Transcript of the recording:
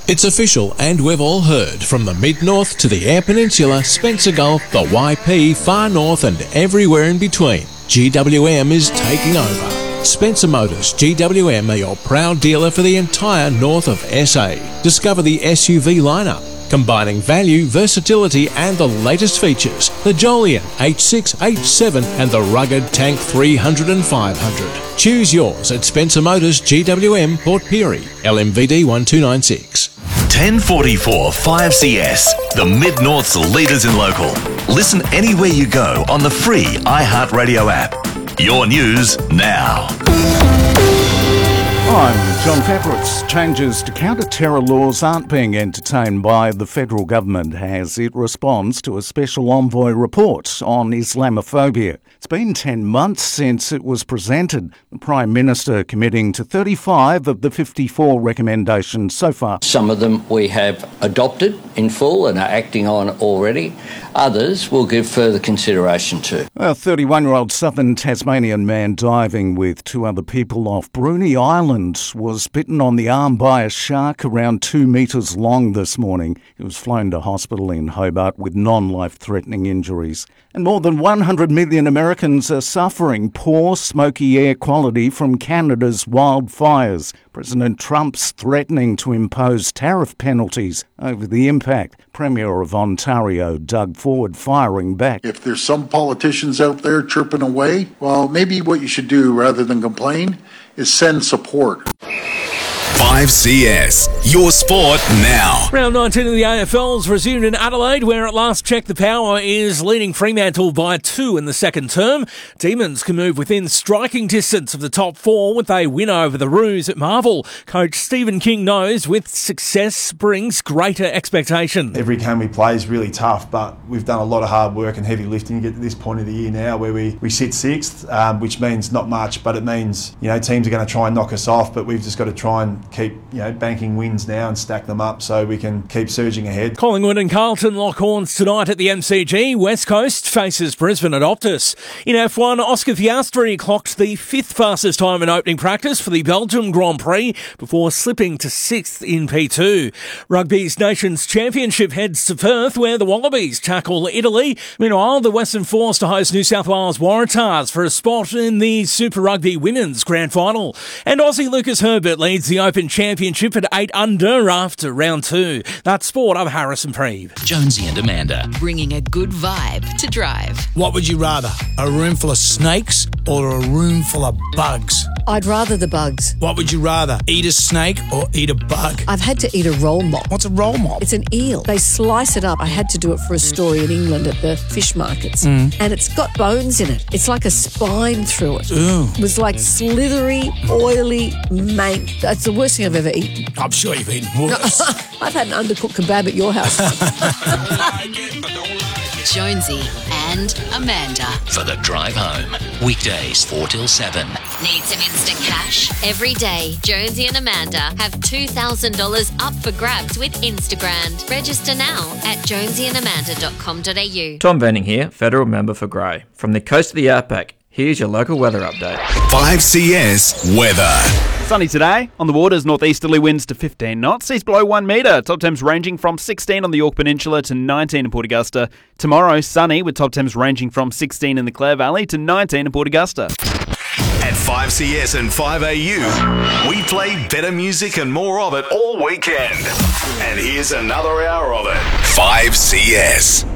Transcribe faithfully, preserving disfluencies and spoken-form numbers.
It's official, and we've all heard, from the Mid-North to the Eyre Peninsula, Spencer Gulf, the Y P, Far North and everywhere in between, G W M is taking over. Spencer Motors G W M are your proud dealer for the entire north of S A. Discover the S U V lineup, combining value, versatility and the latest features. The Jolion H six, H seven and the rugged Tank three hundred and five hundred. Choose yours at Spencer Motors G W M, Port Pirie, L M V D one two nine six. ten forty-four five C S, the Mid-North's leaders in local. Listen anywhere you go on the free iHeartRadio app. Your news now. I'm John Favourites. Changes to counter-terror laws aren't being entertained by the federal government as it responds to a special envoy report on Islamophobia. It's been ten months since it was presented, the Prime Minister committing to thirty-five of the fifty-four recommendations so far. Some of them we have adopted in full and are acting on already. Others will give further consideration to. A thirty-one-year-old southern Tasmanian man diving with two other people off Bruny Island was bitten on the arm by a shark around two metres long this morning. He was flown to hospital in Hobart with non-life-threatening injuries. And more than one hundred million Americans are suffering poor, smoky air quality from Canada's wildfires. President Trump's threatening to impose tariff penalties over the impact. Premier of Ontario, Doug Ford, firing back. If there's some politicians out there chirping away, well, maybe what you should do rather than complain is send support. five C S, your sport now. Round nineteen of the A F L's resumed in Adelaide, where at last check the Power is leading Fremantle by two in the second term. Demons can move within striking distance of the top four with a win over the Roos at Marvel. Coach Stephen King knows with success brings greater expectation. Every game we play is really tough, but we've done a lot of hard work and heavy lifting to get to this point of the year now where we, we sit sixth, um, which means not much, but it means, you know, teams are going to try and knock us off, but we've just got to try and keep, you know, banking wins now and stack them up so we can keep surging ahead. Collingwood and Carlton lock horns tonight at the M C G. West Coast faces Brisbane at Optus. In F one, Oscar Piastri clocked the fifth fastest time in opening practice for the Belgium Grand Prix before slipping to sixth in P two. Rugby's Nations Championship heads to Perth, where the Wallabies tackle Italy. Meanwhile, the Western Force to host New South Wales Waratahs for a spot in the Super Rugby Women's Grand Final. And Aussie Lucas Herbert leads the Open Championship at eight under after round two. That's sport. I'm Harrison Preeve. Jonesy and Amanda, bringing a good vibe to drive. What would you rather, a room full of snakes or a room full of bugs? I'd rather the bugs. What would you rather, eat a snake or eat a bug? I've had to eat a roll mop. What's a roll mop? It's an eel. They slice it up. I had to do it for a story in England at the fish markets. Mm. And it's got bones in it. It's like a spine through it. Ooh. It was like slithery, oily mank. That's the worst thing I've ever eaten. I'm sure you've eaten worse. I've had an undercooked kebab at your house. Jonesy and Amanda. For the drive home. Weekdays four till seven. Need some instant cash? Every day, Jonesy and Amanda have two thousand dollars up for grabs with Instagram. Register now at jonesy and amanda dot com dot a u. Tom Venning here, Federal Member for Grey. From the coast of the Outback, here's your local weather update. five C S weather. Sunny today. On the waters, northeasterly winds to fifteen knots. Seas below one metre. Top temps ranging from sixteen on the York Peninsula to nineteen in Port Augusta. Tomorrow, sunny with top temps ranging from sixteen in the Clare Valley to nineteen in Port Augusta. At five C S and five A U, we play better music and more of it all weekend. And here's another hour of it. five C S.